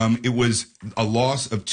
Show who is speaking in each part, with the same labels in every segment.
Speaker 1: It was a loss of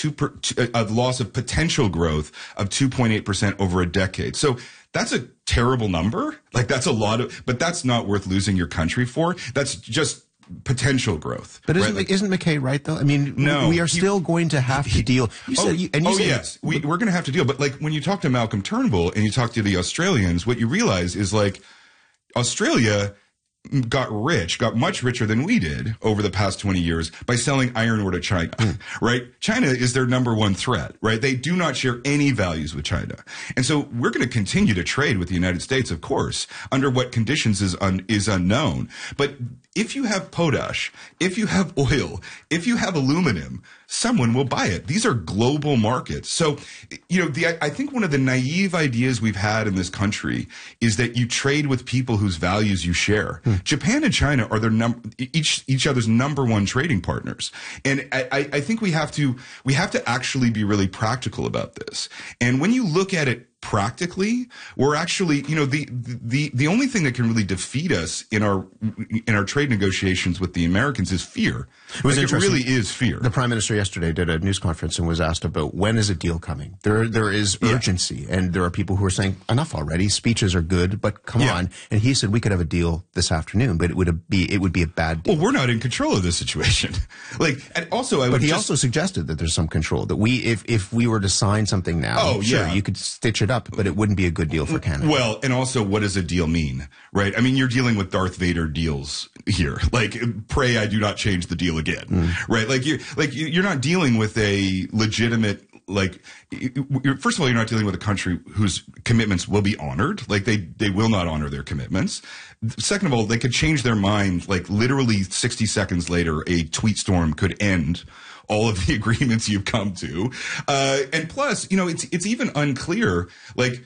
Speaker 1: a loss of potential growth of 2.8% over a decade. So that's a terrible number. Like that's a lot of, but that's not worth losing your country for. That's just potential growth.
Speaker 2: But isn't McKay right though? I mean, no, we are still going to have to deal. You said,
Speaker 1: yes, we're going to have to deal. But like when you talk to Malcolm Turnbull and you talk to the Australians, what you realize is like Australia got much richer than we did over the past 20 years by selling iron ore to China, right? China is their number one threat, right? They do not share any values with China. And so we're going to continue to trade with the United States, of course, under what conditions is unknown. But if you have potash, if you have oil, if you have aluminum, someone will buy it. These are global markets. So, you know, I think one of the naive ideas we've had in this country is that you trade with people whose values you share. Japan and China are each other's number one trading partners. And I think we have to actually be really practical about this. And when you look at it practically, we're actually, you know, the only thing that can really defeat us in our trade negotiations with the Americans is fear.
Speaker 2: It
Speaker 1: really is fear.
Speaker 2: The Prime Minister yesterday did a news conference and was asked about when is a deal coming. There is urgency, and there are people who are saying enough already. Speeches are good, but come on. And he said we could have a deal this afternoon, but it would be a bad deal.
Speaker 1: Well, we're not in control of this situation. He
Speaker 2: also suggested that there's some control, that if we were to sign something now, you could stitch it up, but it wouldn't be a good deal for Canada.
Speaker 1: Well, and also, what does a deal mean, right? I mean, you're dealing with Darth Vader deals here. Like, pray I do not change the deal again, right? You're not dealing with a legitimate, first of all, you're not dealing with a country whose commitments will be honored. Like, they will not honor their commitments. Second of all, they could change their mind, like, literally 60 seconds later, a tweet storm could end all of the agreements you've come to. And plus, you know, it's even unclear, like,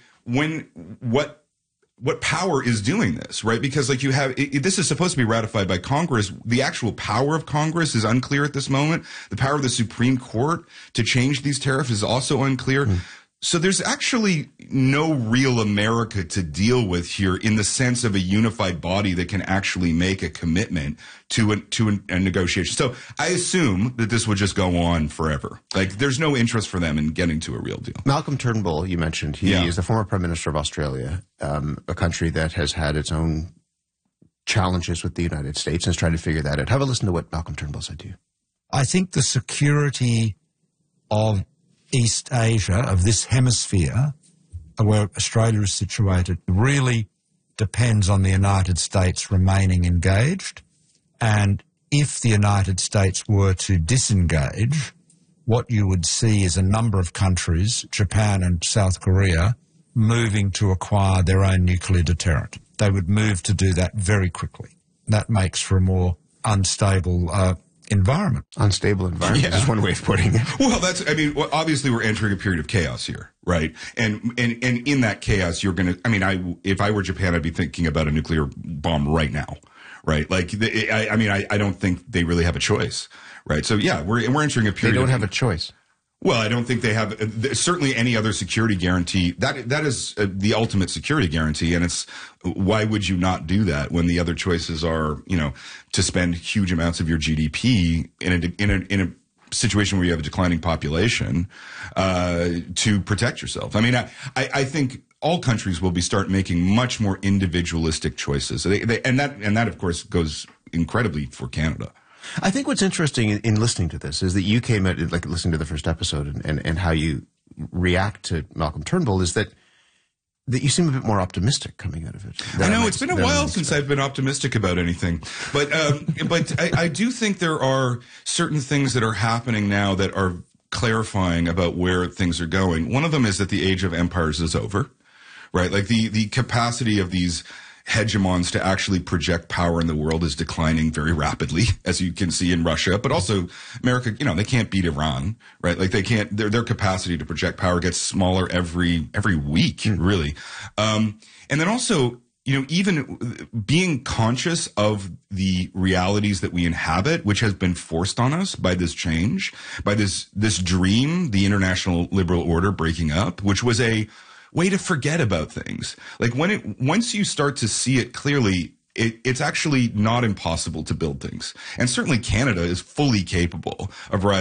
Speaker 1: what power is doing this, right? Because like this is supposed to be ratified by Congress. The actual power of Congress is unclear at this moment. The power of the Supreme Court to change these tariffs is also unclear. So there's actually no real America to deal with here in the sense of a unified body that can actually make a commitment to a negotiation. So I assume that this will just go on forever. Like, there's no interest for them in getting to a real deal.
Speaker 2: Malcolm Turnbull, you mentioned, he is the former Prime Minister of Australia, a country that has had its own challenges with the United States and is trying to figure that out. Have a listen to what Malcolm Turnbull said to you.
Speaker 3: I think the security of East Asia, of this hemisphere, where Australia is situated, really depends on the United States remaining engaged. And if the United States were to disengage, what you would see is a number of countries, Japan and South Korea, moving to acquire their own nuclear deterrent. They would move to do that very quickly. That makes for a more unstable environment.
Speaker 2: Unstable environment is one way of putting it.
Speaker 1: Well, obviously we're entering a period of chaos here, right? And in that chaos, you're going to, if I were Japan, I'd be thinking about a nuclear bomb right now, right? Like, I don't think they really have a choice, right? So yeah, we're entering a period.
Speaker 2: They don't have a choice.
Speaker 1: Well, I don't think they have certainly any other security guarantee. That is the ultimate security guarantee, and it's why would you not do that when the other choices are, you know, to spend huge amounts of your GDP in a situation where you have a declining population to protect yourself. I mean, I think all countries will start making much more individualistic choices, and that of course goes incredibly for Canada.
Speaker 2: I think what's interesting in listening to this is that you came at, like, listening to the first episode and how you react to Malcolm Turnbull is that you seem a bit more optimistic coming out of it.
Speaker 1: I know it's been a while since I've been optimistic about anything, but I do think there are certain things that are happening now that are clarifying about where things are going. One of them is that the age of empires is over, right? Like the capacity of these hegemons to actually project power in the world is declining very rapidly, as you can see in Russia, but also America, you know, they can't beat Iran, right? Like they can't, their capacity to project power gets smaller every week, really. And then also, you know, even being conscious of the realities that we inhabit, which has been forced on us by this change, by this dream, the international liberal order breaking up, which was a way to forget about things. Like once you start to see it clearly, it's actually not impossible to build things. And certainly Canada is fully capable of